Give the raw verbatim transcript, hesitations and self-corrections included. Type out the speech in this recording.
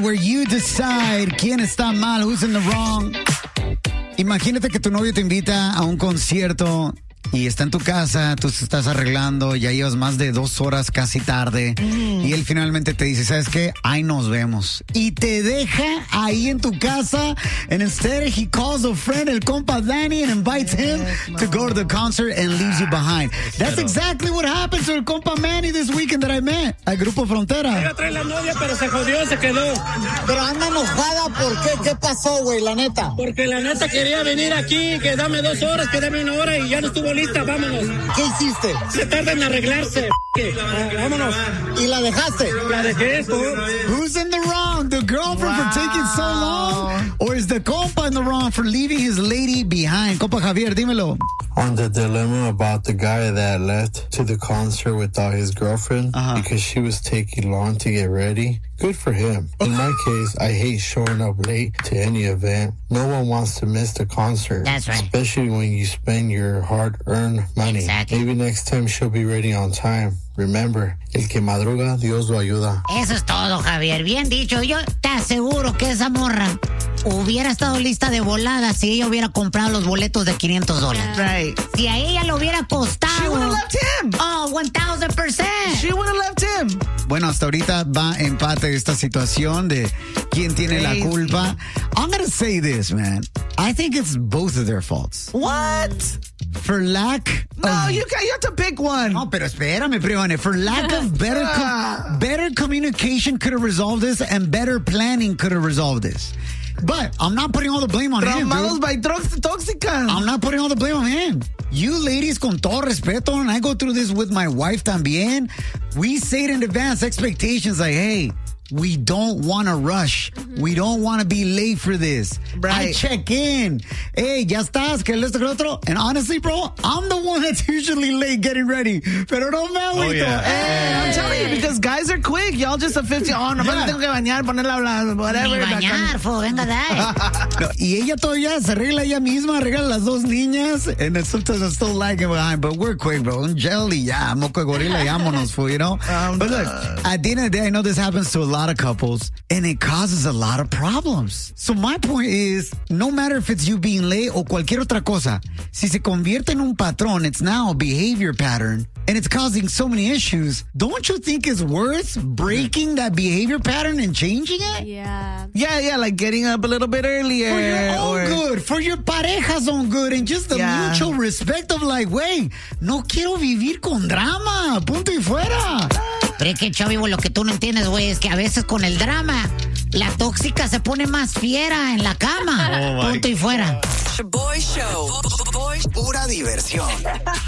where you decide quién está mal, who's in the wrong. Imagínate que tu novio te invita a un concierto y está en tu casa, tú te estás arreglando, ya llevas más de dos horas casi tarde mm. y él finalmente te dice, ¿sabes qué? Ahí nos vemos. Y te deja ahí en tu casa, and instead he calls a friend, el compa Danny, and invites him no. to go to the concert and leaves you behind. That's exactly what happened to el compa Manny this weekend that I met at Grupo Frontera. Iba a traer la novia, pero se jodió, se quedó. Pero anda enojada, ¿por qué? ¿Qué pasó, güey, la neta? Porque la neta quería venir aquí, que dame dos horas, que dame una hora y ya no estuvo lista, vámonos. ¿Qué hiciste? Se tarda en arreglarse, ah, vámonos. ¿Y la dejaste? La dejé, por... Who's in the wrong? The girlfriend wow. for taking so long? Or is the compa in the wrong for leaving his lady behind? Compa Javier, dímelo. On the dilemma about the guy that left to the concert without his girlfriend uh-huh. because she was taking long to get ready. Good for him. In my case, I hate showing up late to any event. No one wants to miss the concert. That's right. Especially when you spend your hard-earned money. Exactly. Maybe next time she'll be ready on time. Remember, el que madruga, Dios lo ayuda. Eso es todo, Javier. Bien dicho. Yo te aseguro que esa morra hubiera estado lista de volada si ella hubiera comprado los boletos de quinientos dólares. Right. Si a ella le hubiera costado... She would have left him. Oh, one thousand percent. She would have left him. Bueno, hasta ahorita va empate esta situación de quién tiene Crazy. la culpa. I'm gonna say this, man. I think it's both of their faults. What? For lack No, of... you, you have to pick one. No, pero espérame, Privane. For lack of better, com- better communication could have resolved this, and better planning could have resolved this. But I'm not putting all the blame on him, Traumados dude. by drugs tóxicas. I'm not putting all the blame on him. You ladies, con todo respeto, and I go through this with my wife también, we say it in advance, expectations like, hey, we don't want to rush. We don't want to be late for this. Right. I check in. Hey, ya estás, que esto, que otro. And honestly, bro, I'm the one that's usually late getting ready. Pero no me agüito. Oh, yeah. Hey, I'm telling you, because guys are quick. Y'all just a fifty. Oh, no, yeah. me tengo que bañar, ponerla a whatever. Ni bañar, fo, venga de ahí. No, y ella todavía se arregla ella misma, arregla las dos niñas, and then sometimes I'm still lagging behind, but we're quick, bro. Un gel y ya, moco de gorila y vámonos, fo, you know? Um, but look, at the end of the day, I know this happens to a lot of couples, and it causes a lot of problems. So my point is, no matter if it's you being late o cualquier otra cosa, si se convierte en un patrón, it's now a behavior pattern, and it's causing so many issues, don't you think it's worth breaking that behavior pattern and changing it? Yeah. Yeah, yeah, like getting up a little bit earlier. For your own or... good, for your pareja's own good, and just the yeah. mutual respect of like, wey, no quiero vivir con drama, punto y fuera. Pero es que, Chavivo, lo que tú no entiendes, güey, es que a veces con el drama, la tóxica se pone más fiera en la cama. Oh, punto y fuera. Boy Show. Boy. Pura diversión.